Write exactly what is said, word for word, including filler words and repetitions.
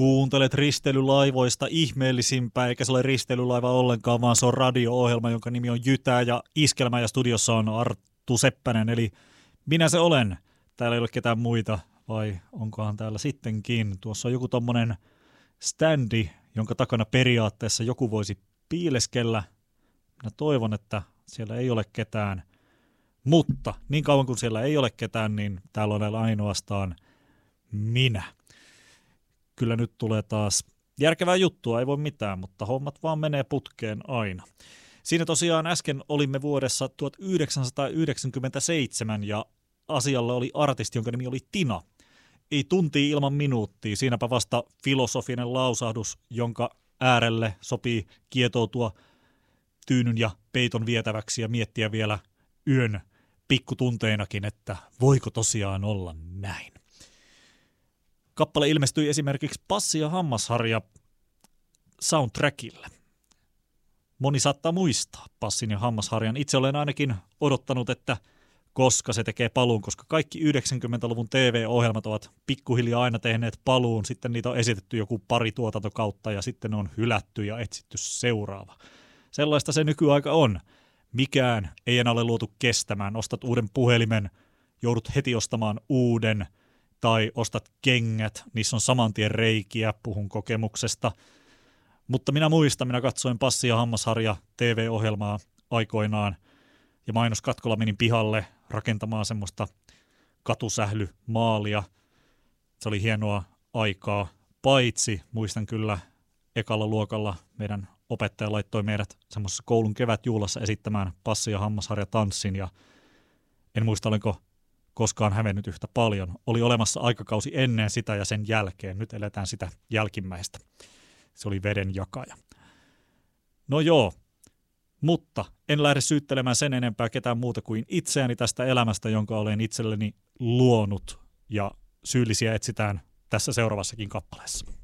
Kuuntelet risteilylaivoista ihmeellisimpää, eikä se ole risteilylaiva ollenkaan, vaan se on radio-ohjelma, jonka nimi on Jytää ja Iskelmä, ja studiossa on Arttu Seppänen, eli minä se olen. Täällä ei ole ketään muita, vai onkohan täällä sittenkin? Tuossa on joku tommonen standi, jonka takana periaatteessa joku voisi piileskellä. Minä toivon, että siellä ei ole ketään, mutta niin kauan kuin siellä ei ole ketään, niin täällä on ainoastaan minä. Kyllä nyt tulee taas järkevää juttua, ei voi mitään, mutta hommat vaan menee putkeen aina. Siinä tosiaan äsken olimme vuodessa tuhatyhdeksänsataayhdeksänkymmentäseitsemän ja asialla oli artisti, jonka nimi oli Tina. Ei tuntia ilman minuuttia, siinäpä vasta filosofinen lausahdus, jonka äärelle sopii kietoutua tyynyn ja peiton vietäväksi ja miettiä vielä yön pikkutunteinakin, että voiko tosiaan olla näin. Kappale ilmestyi esimerkiksi Passi ja Hammasharja soundtrackille. Moni saattaa muistaa Passin ja Hammasharjan. Itse olen ainakin odottanut, että koska se tekee paluun, koska kaikki yhdeksänkymmentäluvun T V-ohjelmat ovat pikkuhiljaa aina tehneet paluun. Sitten niitä on esitetty joku pari tuotantokautta ja sitten ne on hylätty ja etsitty seuraava. Sellaista se nykyaika on. Mikään ei enää ole luotu kestämään. Ostat uuden puhelimen, joudut heti ostamaan uuden, tai ostat kengät, niissä on saman tien reikiä, puhun kokemuksesta. Mutta minä muistan, minä katsoin Passi ja Hammasharja T V-ohjelmaa aikoinaan, ja mainoskatkolla menin pihalle rakentamaan semmoista katusählymaalia. Se oli hienoa aikaa, paitsi muistan kyllä ekalla luokalla meidän opettaja laittoi meidät semmoisessa koulun kevätjuhlassa esittämään Passi ja Hammasharja tanssin, ja en muista olenko koskaan hävennyt yhtä paljon. Oli olemassa aikakausi ennen sitä ja sen jälkeen. Nyt eletään sitä jälkimmäistä. Se oli veden jakaja. No joo, mutta en lähde syyttelemään sen enempää ketään muuta kuin itseäni tästä elämästä, jonka olen itselleni luonut. Ja syyllisiä etsitään tässä seuraavassakin kappaleessa.